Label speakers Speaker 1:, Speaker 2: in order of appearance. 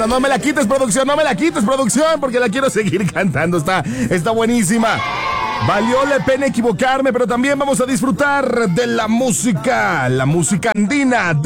Speaker 1: No me la quites, producción, porque la quiero seguir cantando. Está buenísima. Valió la pena equivocarme, pero también vamos a disfrutar de la música andina.